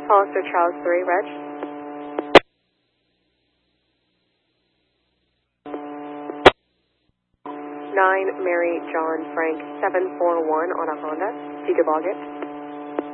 Hollister Charles 3, Reg. 9 Mary John Frank 741 on a Honda. If you could log it.